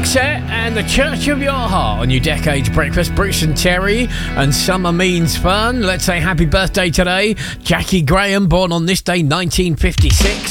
Roxette and the Church of Your Heart on your Decades Breakfast. Bruce and Terry and Summer Means Fun. Let's say happy birthday today. Jackie Graham, born on this day, 1956.